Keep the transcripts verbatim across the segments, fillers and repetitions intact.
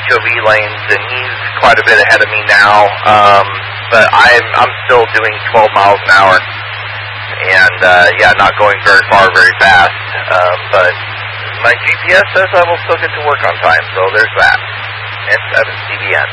H O V lanes, and he's quite a bit ahead of me now. Um, but I'm I'm still doing twelve miles an hour, and uh, yeah, not going very far, very fast. Um, but my G P S says I will still get to work on time, so there's that. M seven C D N.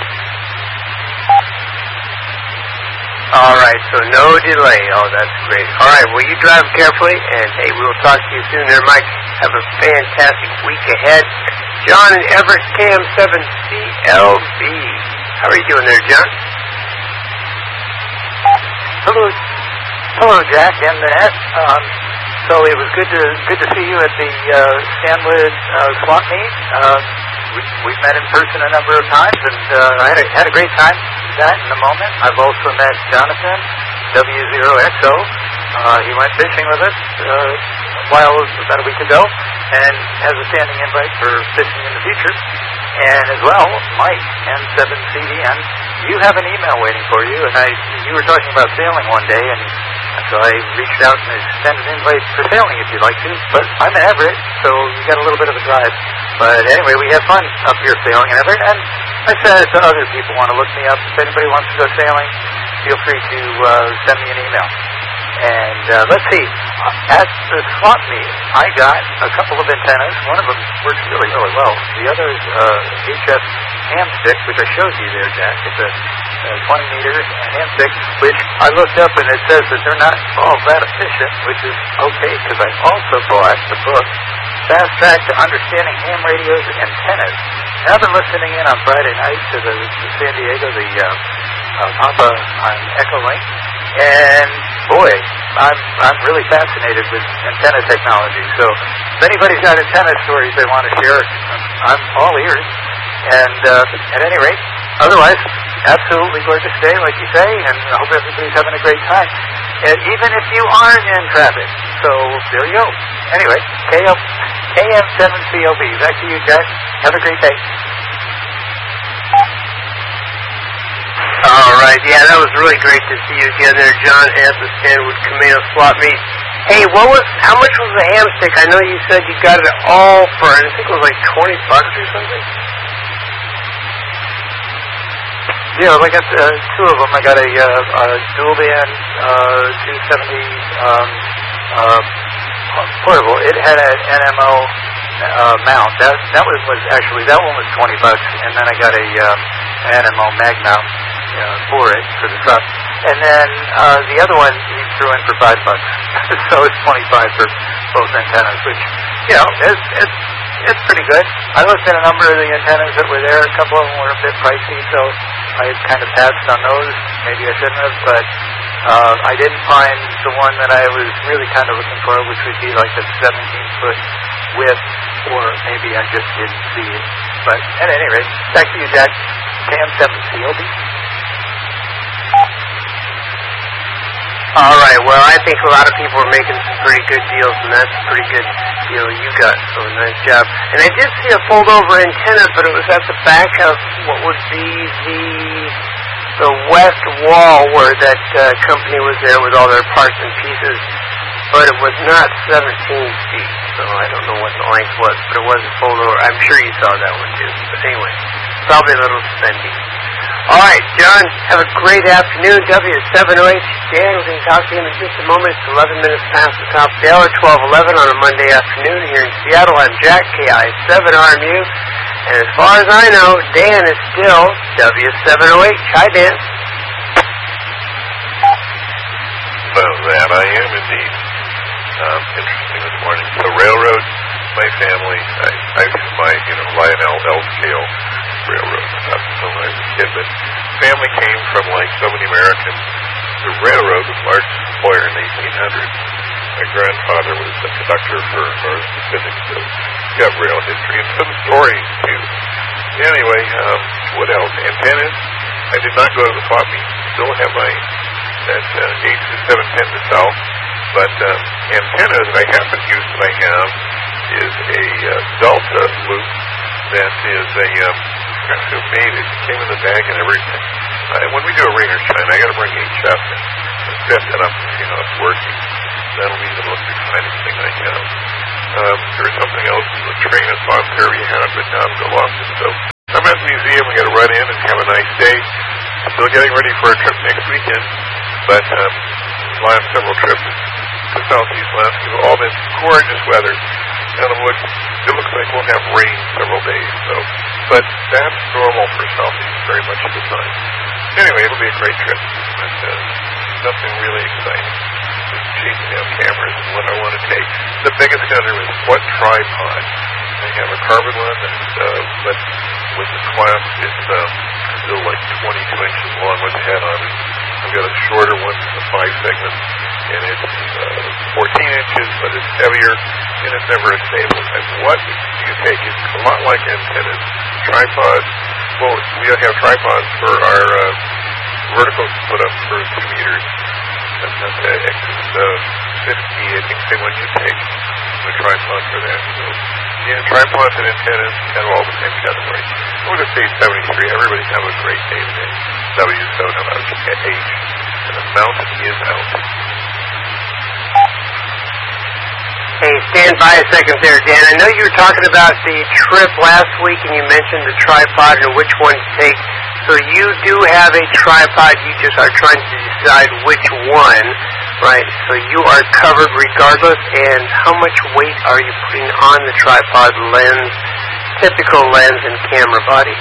All right, so no delay. Oh, that's great. All right, well, you drive carefully, and, hey, we will talk to you soon there, Mike. Have a fantastic week ahead. John in Everett, K M seven C L B. How are you doing there, John? Hello, hello, Jack and Annette. Um, so it was good to good to see you at the uh, Stanwood uh, swap meet. Uh, we, we've met in person a number of times, and uh, I had a, had a great time with that in the moment. I've also met Jonathan, W zero X O. Uh, he went fishing with us uh, a while, about a week ago, and has a standing invite for fishing in the future. And as well, Mike, N seven C D N, you have an email waiting for you, and I you were talking about sailing one day, and so I reached out and extended an invite for sailing if you'd like to, but I'm in Everett, so you got a little bit of a drive. But anyway, we have fun up here sailing in Everett, and I said to other people want to look me up. If anybody wants to go sailing, feel free to uh, send me an email. And uh, let's see, at the swap meet, I got a couple of antennas. One of them works really, really well. The other is uh, H F ham stick, which I showed you there, Jack. It's a, a twenty meter ham stick, which I looked up and it says that they're not all that efficient, which is okay, because I also bought the book, Fast Track to Understanding Ham Radios and Antennas. And I've been listening in on Friday night to the to San Diego, the uh, uh, Papa on Echo Link. And boy, I'm I'm really fascinated with antenna technology. So if anybody's got antenna stories they want to share, I'm all ears. And uh, at any rate, otherwise, absolutely gorgeous day, like you say, and I hope everybody's having a great time. And even if you aren't in traffic, so there you go. Anyway, K M seven C L B. Back to you, Jack. Have a great day. All right, yeah, that was really great to see you again there, John, at the Stanwood Camino swap meet. Hey, what was, how much was the ham stick? I know you said you got it all for, I think it was like twenty bucks or something. Yeah, I got uh, two of them. I got a, uh, a dual band uh, two seventy um, uh, portable. It had an N M O uh, mount. That that was, was actually that one was twenty bucks, and then I got a um, N M O mag mount uh, for it for the truck. And then uh, the other one he threw in for five bucks, so it's twenty-five for both antennas, which you know is it's it's pretty good. I looked at a number of the antennas that were there. A couple of them were a bit pricey, so I kind of passed on those. Maybe I shouldn't have, but uh, I didn't find the one that I was really kind of looking for, which would be like a seventeen foot width, or maybe I just didn't see it. But at any rate, back to you, Jack. K M seven C L B. All right, well, I think a lot of people are making some pretty good deals, and that's a pretty good deal you got, so nice job. And I did see a fold-over antenna, but it was at the back of what would be the the west wall where that uh, company was there with all their parts and pieces, but it was not seventeen feet, so I don't know what the length was, but it was a fold-over. I'm sure you saw that one, too. But anyway, probably a little spendy. All right, John, have a great afternoon. W seven oh eight, Dan, we're going to talk to you in just a moment. It's eleven minutes past the top of the hour, twelve eleven on a Monday afternoon here in Seattle. I'm Jack, K I seven R M U. And as far as I know, Dan is still W seven oh eight. Hi, Dan. Well, that I am indeed. Um, interesting this morning. So railroads, my family, I, I my, you know, Lionel L scale railroad stuff when I was a kid, but family came from, like so many Americans, the railroad was the largest employer in eighteen hundred. My grandfather was a conductor for Northern Pacific, so we got rail history and some stories too. Anyway, um, what else? Antennas. I did not go to the swap meet. Still have my that uh, H seven ten to south, but um, antenna that I happen to use that I have is a uh, Delta loop that is a um, who made it, came in the bag and everything. Uh, when we do a Ranger Shine, I got to bring H F and, and set that up and see how it's working. That'll be the most exciting thing I have. Um, there was something else, the train of thoughts there we had, but now I've lost it. So I'm butt in and have a nice day. Still getting ready for a trip next weekend, but um, last several trips to southeast Alaska have all been gorgeous weather. And it looks, it looks like we'll have rain several days, so, but that's normal for southeast very much of the time. Anyway, it'll be a great trip, but uh, nothing really exciting. Just chasing down cameras and what I want to take. The biggest concern is what tripod. I have a carbon one, and, uh, but with the clasp, it's uh, still like twenty-two inches long with the head on it. I've got a shorter one, a five segment, and it's uh, fourteen inches, but it's heavier, and it's never as stable. And what do you take? It's a lot like antennas. Tripods, well, we have tripods for our uh, vertical split up for two meters. That's not the X uh, fifty, I think they want you to take a tripod for that. So, yeah, tripods and antennas, kind of all the same category. We're going to say seventy-three. Everybody have a great day today. W seven H, and the mountain is out. Hey, stand by a second there, Dan. I know you were talking about the trip last week, and you mentioned the tripod and which one to take. So you do have a tripod. You just are trying to decide which one, right? So you are covered regardless. And how much weight are you putting on the tripod lens, typical lens and camera body?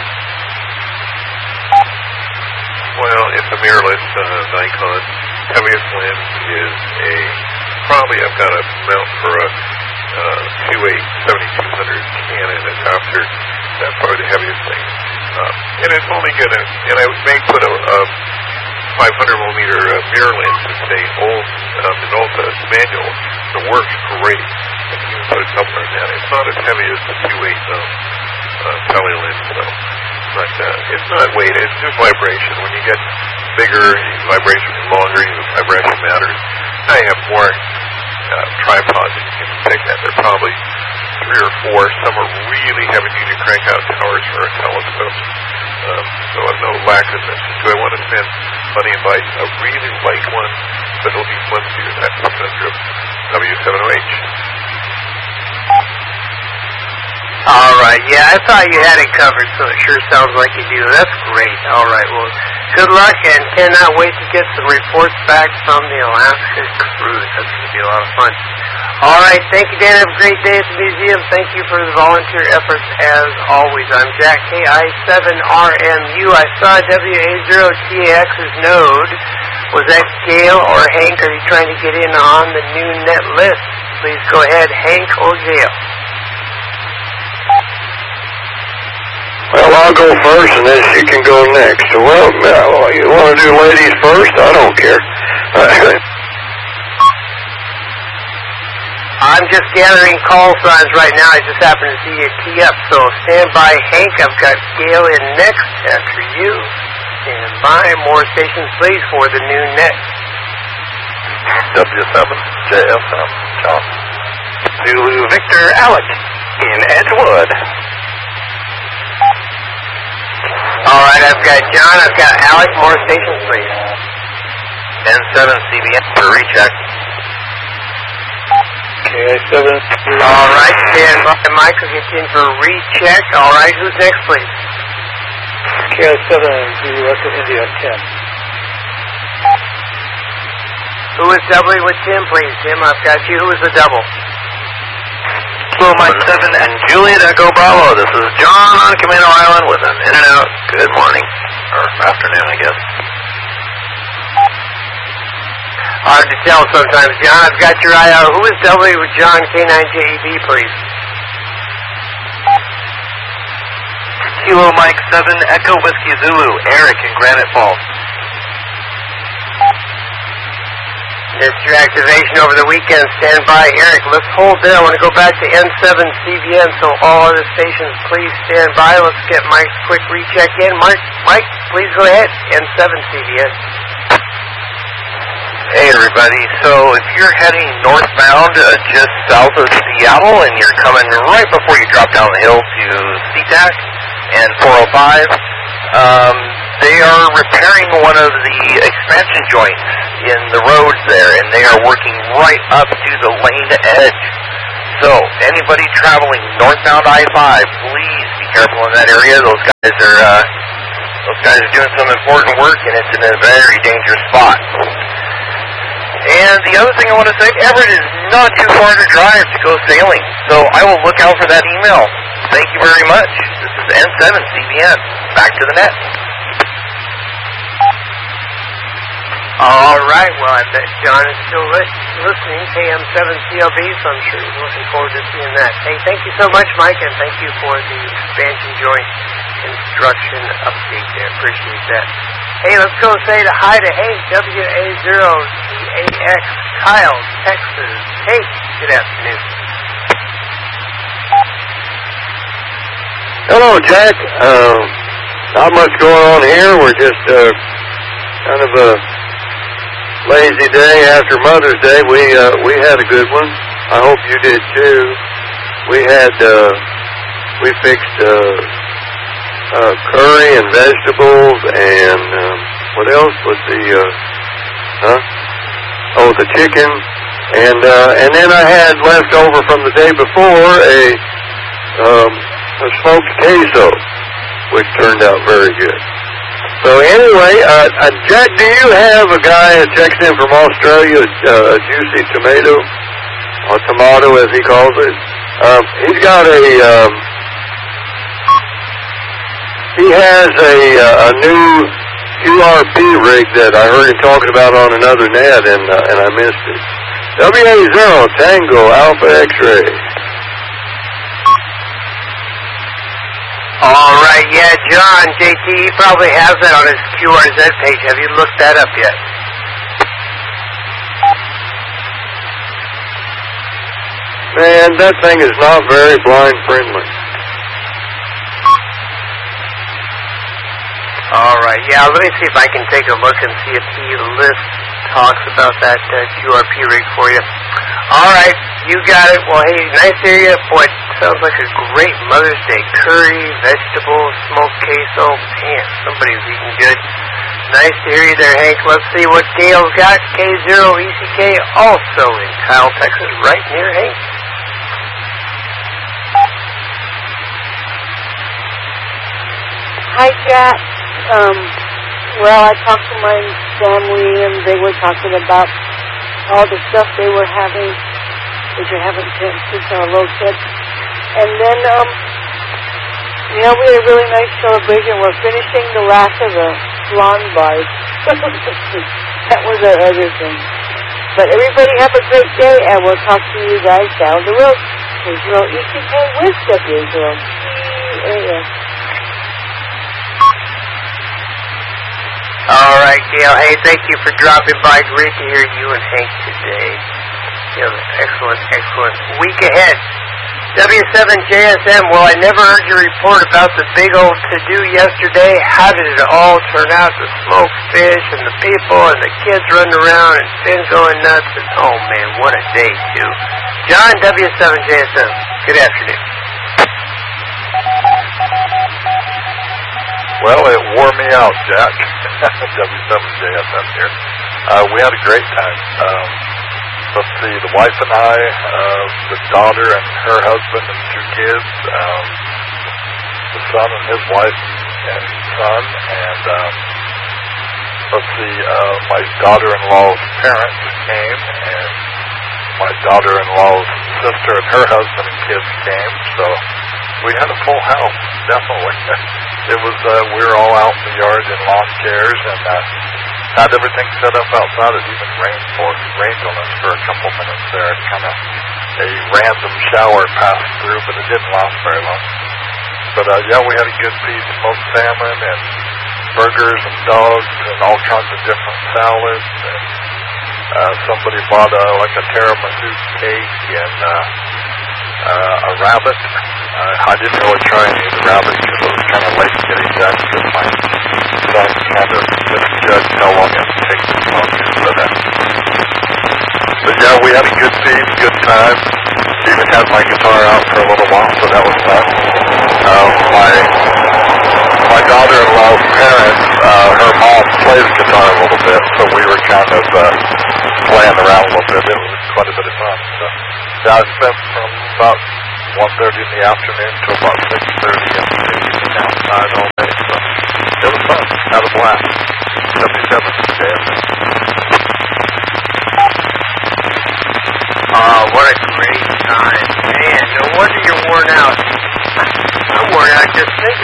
Well, it's a mirrorless uh, Nikon. Heaviest lens is a, probably I've got a mount for a uh, two eight seventy-two hundred Canon. It's after, that's probably the heaviest thing. Uh, and it's only going to, and I may put a, a five hundred millimeter uh, mirror lens, it's a old uh, Minolta manual that works great. And you can put a coupler in that. It's not as heavy as the two eight um, uh, tele lens, so. But uh, it's not weight, it's just vibration. When you get bigger, vibration is longer, vibration matters. I have more uh, tripods that you can pick at. They're probably three or four. Some are really heavy-duty crank-out towers for a telescope. Um, so I'm no lack of this. Do I want to spend money and buy a really light one, but it'll be flimsier? That's the conundrum. W seven H. All right. Yeah, I thought you had it covered, so it sure sounds like you do. That's great. All right. Well, good luck, and cannot wait to get some reports back from the Alaska cruise. That's going to be a lot of fun. All right. Thank you, Dan. Have a great day at the museum. Thank you for the volunteer efforts, as always. I'm Jack, K I seven R M U. I saw W A zero T A X's node. Was that Gail or Hank? Are you trying to get in on the new net list? Please go ahead, Hank or Gail. Well, I'll go first, and then she can go next. Well, you want to do ladies first? I don't care. I'm just gathering call signs right now. I just happen to see you tee up. So stand by, Hank. I've got Gail in next after you. Stand by. More stations, please, for the new net. W seven J S M, John. Zulu Victor Alec in Edgewood. All right, I've got John, I've got Alec. More stations, please. N seven C B N for recheck. K I seven. All right, stand by. Mike will get you in for a recheck. All right, who's next, please? K I seven, Zulu Echo India ten. Who is doubling with Tim, please? Tim, I've got you. Who is the double? Kilo Mike seven and Juliet Echo Bravo. This is John on Camino Island with an in and out. Good morning. Or afternoon, I guess. Hard to tell sometimes. John, I've got your eye out. Who is doubling with John K nine J E B, please? Kilo Mike seven Echo Whiskey Zulu. Eric in Granite Falls. Missed your activation over the weekend. Stand by, Eric. Let's hold there. I want to go back to N seven C B N, so all other stations, please stand by. Let's get Mike's quick recheck in. Mike, Mike, please go ahead. N seven C B N. Hey, everybody. So if you're heading northbound uh, just south of Seattle and you're coming right before you drop down the hill to SeaTac and four oh five, um, they are repairing one of the expansion joints in the roads there, and they are working right up to the lane edge. So anybody traveling northbound I five, please be careful in that area. Those guys are uh, Those guys are doing some important work, and it's in a very dangerous spot. And the other thing I want to say, Everett is not too far to drive to go sailing, so I will look out for that email. Thank you very much. This is N seven C B N. Back to the net. All right, well, I bet John is still li- listening, K M seven C L V, so I'm sure he's looking forward to seeing that. Hey, thank you so much, Mike, and thank you for the expansion joint instruction update there. Appreciate that. Hey, let's go say to hi to Hank, W A zero C A X, Kyle, Texas. Hank, good afternoon. Hello, Jack. Uh, not much going on here. We're just uh, kind of a lazy day after Mother's Day. We uh, we had a good one. I hope you did too. We had uh, we fixed uh, uh, curry and vegetables and um, what else was the uh, huh? Oh, the chicken and uh, and then I had left over from the day before a um, a smoked queso, which turned out very good. So anyway, uh, uh, Jack, do you have a guy that checks in from Australia, uh, a juicy tomato, or tomato as he calls it? Um, he's got a, um, he has a, uh, a new Q R P rig that I heard him talking about on another net, and uh, and I missed it. W A zero Tango Alpha X-Ray. All right, yeah, John, J T, he probably has that on his Q R Z page. Have you looked that up yet? Man, that thing is not very blind friendly. All right, yeah, let me see if I can take a look and see if the list talks about that uh, Q R P rig for you. All right, you got it. Well, hey, nice area. Boy, it sounds like a great Mother's Day curry, vegetables, smoked queso. Man, somebody's eating good. Nice to hear you there, Hank. Let's see what Gail's got. K zero E C K, also in Kyle, Texas, right near Hank. Hi, Jack. Um, well, I talked to my family, and they were talking about all the stuff they were having, that you're having since our low set. And then, um, you know, we had a really nice celebration. We're finishing the last of the lawn bars. That was our other thing. But everybody have a great day, and we'll talk to you guys down the road. Israel E C K with W Israel. All right, Gail. Hey, thank you for dropping by. Great to hear you and Hank today. You have an excellent, excellent week ahead. W seven J S M, well, I never heard your report about the big old to-do yesterday. How did it all turn out? The smoked fish and the people and the kids running around and Finn going nuts. And, oh, man, what a day, too. John, W seven J S M, good afternoon. Well, it wore me out, Jack. W seven J S M here. Uh, we had a great time. Um, let's see, the wife and I, uh, the daughter and her husband and two kids, um, the son and his wife and son, and um, let's see, uh, my daughter-in-law's parents came, and my daughter-in-law's sister and her husband and kids came, so we had a full house, definitely. It was, uh, we were all out in the yard in lawn chairs and uh, had everything set up outside. It even rained for rained on us for a couple minutes there. It kind of a random shower passed through, but it didn't last very long. But uh, yeah, we had a good piece of smoked salmon and burgers and dogs and all kinds of different salads. And uh, somebody bought a, like a tiramisu cake and uh, uh, a rabbit. Uh, I didn't really try any of the rabbit because it was kind of late getting done because my son kind of misjudged how long it would take to smoke it. But, uh, but yeah, we had a good feed, good time. Even had my guitar out for a little while, so that was fun. Uh, my my daughter-in-law's parents, uh, her mom plays guitar a little bit, so we were kind of uh, playing around a little bit. It was quite a bit of fun. So yeah, I spent from about one thirty in the afternoon to about six thirty in the evening outside all day, so it was fun.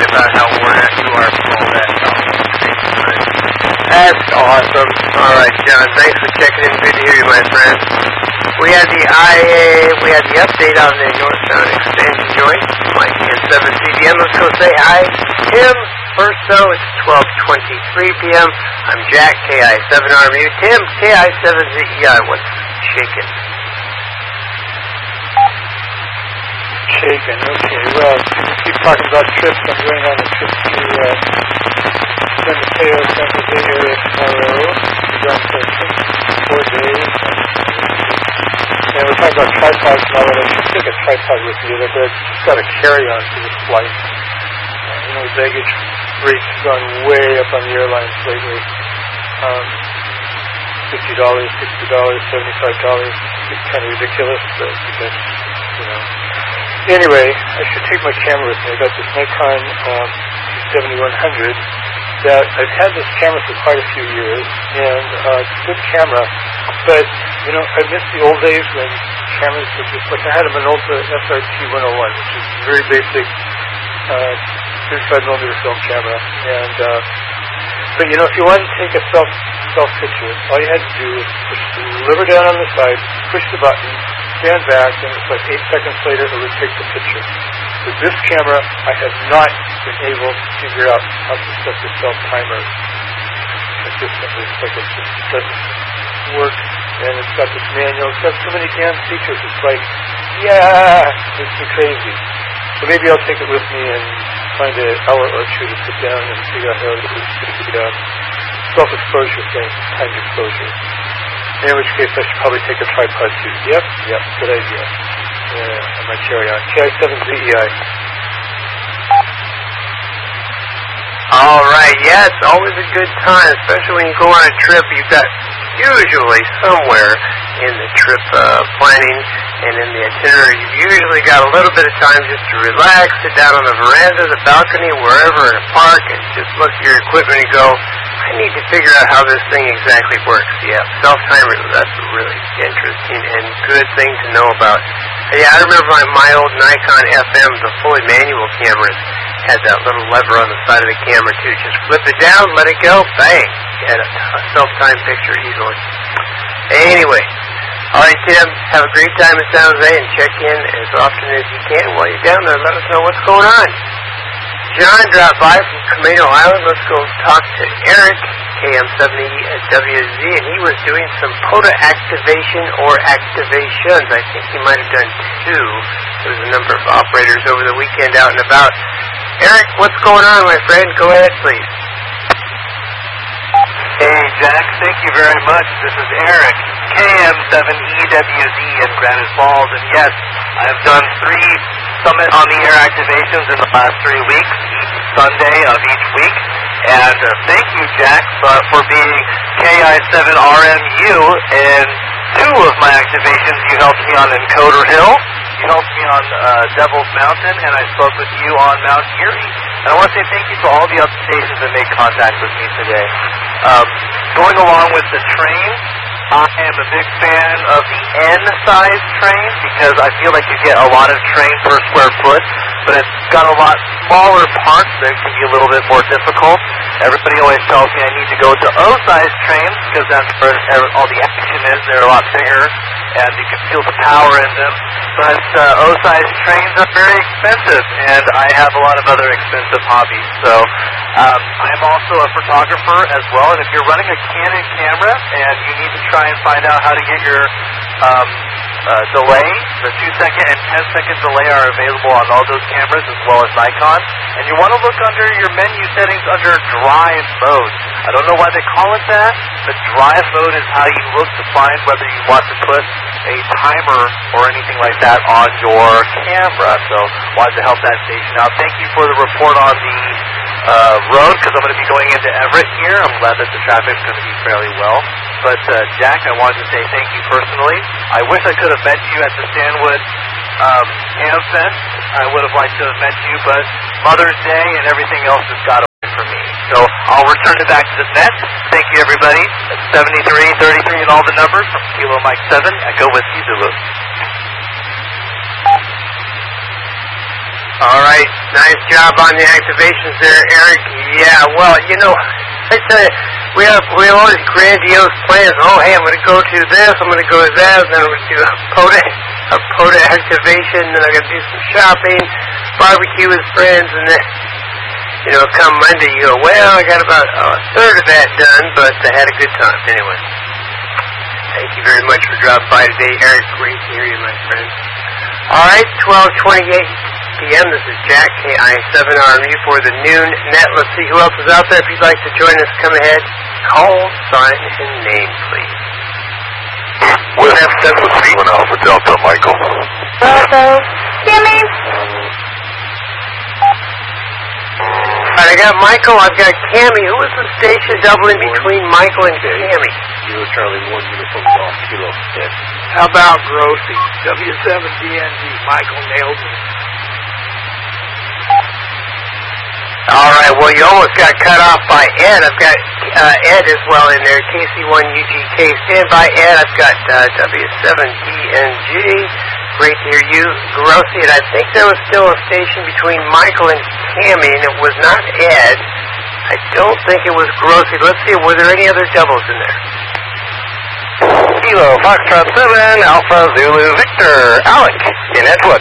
about how we're at you are from all that. That's awesome. All right, John, thanks for checking in. Good to hear you, my friend. We had the I A, we had the update on the North Sound Extension joint, Mikey at seven C D M. Let's go say hi. Tim, first though, it's twelve twenty-three P M I'm Jack, K I seven R M U. Tim, K I seven Z E I. What's shaking? Shaking, okay. Well, we keep talking about trips. I'm going on a trip to uh, San Mateo, San Jose area tomorrow. We're going for four days. And we're talking about tripods and all that. I should take a tripod with me. But I've just got to carry on to this flight. Uh, you know, baggage rates have gone way up on the airlines lately. Um, fifty dollars, sixty dollars, seventy-five dollars. It's kind of ridiculous, but because, you know. Anyway, I should take my camera with me. I got this Nikon um, seventy-one hundred that I've had this camera for quite a few years, and uh, it's a good camera, but, you know, I miss the old days when cameras were just, like I had a Minolta S R T one oh one, which is a very basic uh, thirty-five millimeter film camera, and, uh, but, you know, if you wanted to take a self, self picture, all you had to do was push the lever down on the side, push the button, stand back, and it's like eight seconds later it would take the picture. With this camera, I have not been able to figure out how to set the self-timer consistently. It's like it just doesn't work, and it's got this manual. It's got so many damn features. It's like, yeah, it's too crazy. So maybe I'll take it with me and find an hour or two to sit down and figure out how to do the uh, self-exposure thing, timed exposure. In which case, I should probably take a tripod too. Yep, yep, good idea. Yeah, I might carry on. K I seven Z E I. All right, yeah, it's always a good time, especially when you go on a trip. You've got usually somewhere in the trip uh, planning and in the itinerary, you've usually got a little bit of time just to relax, sit down on the veranda, the balcony, wherever in a park, and just look at your equipment and go, I need to figure out how this thing exactly works. Yeah, self-timer, that's a really interesting and good thing to know about. Yeah, I remember my, my old Nikon F M, the fully manual cameras, had that little lever on the side of the camera too. Just flip it down, let it go, bang. You had a, a self-time picture easily. Anyway, all right, Tim, have a great time in San Jose and check in as often as you can while you're down there. Let us know what's going on. John dropped by from Camino Island. Let's go talk to Eric, K M seventy W Z, and he was doing some POTA activation or activations. I think he might have done two. There was a number of operators over the weekend out and about. Eric, what's going on, my friend? Go ahead, please. Hey, Jack, thank you very much. This is Eric, K M seven E W Z in Granite Falls, and yes, I've done three Summit on the Air activations in the last three weeks, each Sunday of each week, and uh, thank you, Jack, uh, for being K I seven R M U in two of my activations. You helped me on Encoder Hill, you helped me on uh, Devil's Mountain, and I spoke with you on Mount Erie. And I want to say thank you to all the other stations that made contact with me today. Um, going along with the train, I am a big fan of the N-size train because I feel like you get a lot of train per square foot, but it's got a lot smaller parts that can be a little bit more difficult. Everybody always tells me I need to go to O-size trains because that's where all the action is. They're a lot bigger, and you can feel the power in them. But uh, O-size trains are very expensive, and I have a lot of other expensive hobbies. So um, I'm also a photographer as well, and if you're running a Canon camera and you need to try and find out how to get your um, uh, delay, the two second and ten second delay are available on all those cameras as well as Nikon. And you want to look under your menu settings under drive mode. I don't know why they call it that, but drive mode is how you look to find whether you want to put a timer or anything like that on your camera. So wanted to help that station out. Thank you for the report on the uh, road, because I'm going to be going into Everett here. I'm glad that the traffic's going to be fairly well. But uh, Jack, I wanted to say thank you personally. I wish I could have met you at the Stanwood um, Ham Fest. I would have liked to have met you, but Mother's Day and everything else has got away from me. So I'll return it back to the net. Thank you, everybody. That's seventy-three, thirty-three, and all the numbers from Kilo Mike seven. Echo Whiskey Zulu. All right, nice job on the activations there, Eric. Yeah, well, you know, I tell you, we have we have all these grandiose plans. Oh, hey, I'm going to go to this, I'm going to go to that, and then I'm going to do a POTA, a POTA activation, then I'm going to do some shopping, barbecue with friends, and then, you know, come Monday, you go, well, I got about oh, a third of that done, but I had a good time anyway. Thank you very much for dropping by today, Eric. Great to hear you, my friend. All right, twelve twenty-eight p.m. This is Jack, K I seven R M U for the noon net. Let's see who else is out there. If you'd like to join us, come ahead. Call, sign, and name, please. With F ten with Steven Alpha Delta, Michael. Bravo. Jimmy. All right, I got Michael. I've got Cammy. Who was the station doubling between Michael and Cammy? Kilo Charlie one uniform golf kilo. Yes. How about Grossi? W seven D N G. Michael nailed it. All right, well, you almost got cut off by Ed. I've got uh, Ed as well in there. K C one U G K. Stand by, Ed. I've got uh, W seven D N G. Great to hear you. Grossi, and I think there was still a station between Michael and Cammy, and it was not Ed. I don't think it was Grossi. Let's see, were there any other doubles in there? Kilo Foxtrot seven, Alpha Zulu Victor, Alec in Edgewood.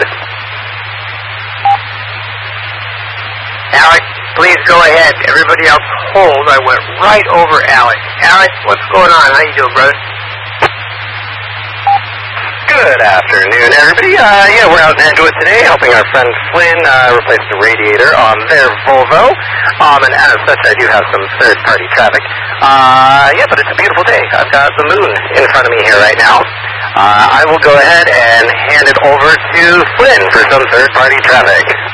Alec, please go ahead. Everybody else hold. I went right over Alec. Alec, what's going on? How you doing, brother? Good afternoon, everybody. Uh, yeah, we're out in Edgewood today helping our friend Flynn uh, replace the radiator on their Volvo. Um, and as such, I do have some third-party traffic. Uh, yeah, but it's a beautiful day. I've got the moon in front of me here right now. Uh, I will go ahead and hand it over to Flynn for some third-party traffic.